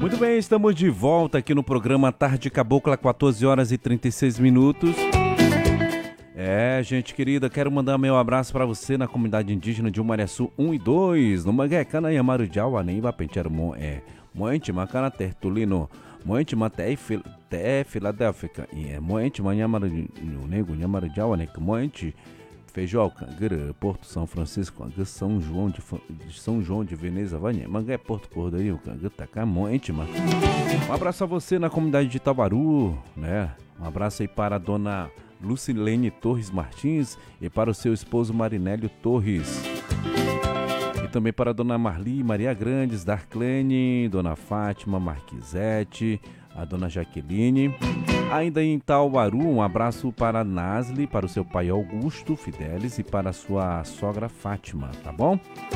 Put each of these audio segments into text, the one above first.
Muito bem, estamos de volta aqui no programa Tarde Cabocla, 14 horas e 36 minutos. Gente querida, quero mandar meu abraço para você na comunidade indígena de Umariaçu 1 e 2, no Manguecana, Yamarujau, Anemba, Penteiro, Moente, Macana, Tertulino, Moente, Maté, Filadélfia, Moente, Nego, Yamarujau, Moente, Feijoca, Porto São Francisco, São João de Veneza, Mangué, Porto Cordeiro, Moente, um abraço a você na comunidade de Itabaru, né? Um abraço aí para a dona Lucilene Torres Martins e para o seu esposo Marinélio Torres. E também para a dona Marli Maria Grandes, Darclene, dona Fátima Marquisete, a dona Jaqueline. Ainda em Itabaru, um abraço para a Nasli, para o seu pai Augusto Fidelis e para a sua sogra Fátima, tá bom?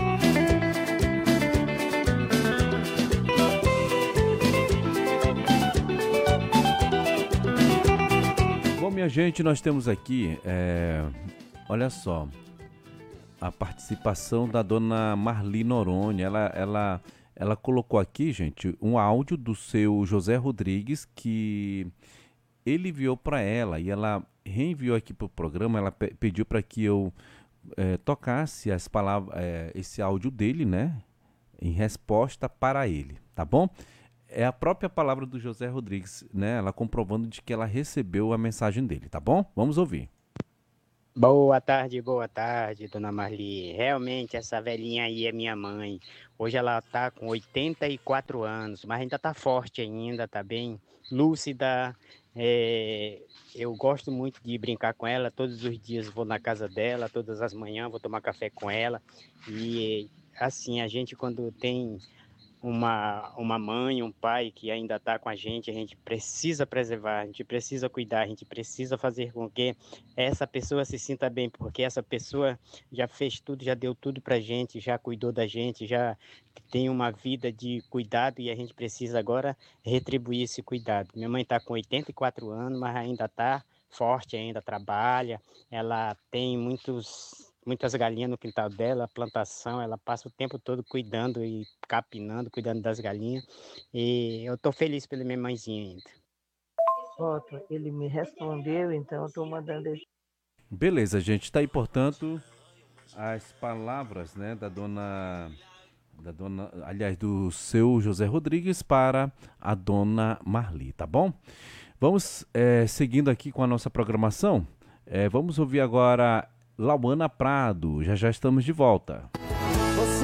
Bom, minha gente, nós temos aqui, olha só, a participação da dona Marli Noronha. Ela colocou aqui, gente, um áudio do seu José Rodrigues que ele enviou para ela e ela reenviou aqui para o programa. Ela pediu para que eu tocasse as palavras, esse áudio dele, né, em resposta para ele, tá bom? É a própria palavra do José Rodrigues, né? Ela comprovando de que ela recebeu a mensagem dele, tá bom? Vamos ouvir. Boa tarde, dona Marli. Realmente, essa velhinha aí é minha mãe. Hoje ela tá com 84 anos, mas ainda tá forte ainda, tá bem lúcida. Eu gosto muito de brincar com ela. Todos os dias vou na casa dela, todas as manhãs vou tomar café com ela. E assim, a gente quando tem uma mãe, um pai que ainda está com a gente precisa preservar, a gente precisa cuidar, a gente precisa fazer com que essa pessoa se sinta bem, porque essa pessoa já fez tudo, já deu tudo para a gente, já cuidou da gente, já tem uma vida de cuidado e a gente precisa agora retribuir esse cuidado. Minha mãe está com 84 anos, mas ainda está forte, ainda trabalha, ela tem muitas galinhas no quintal dela, plantação, ela passa o tempo todo cuidando e capinando, cuidando das galinhas. E eu tô feliz pela minha mãezinha ainda. Foto, ele me respondeu, então eu tô mandando esse. Beleza, gente, tá aí, portanto, as palavras, né, aliás, do seu José Rodrigues para a dona Marli, tá bom? Vamos seguindo aqui com a nossa programação. Vamos ouvir agora Lauana Prado. Já estamos de volta.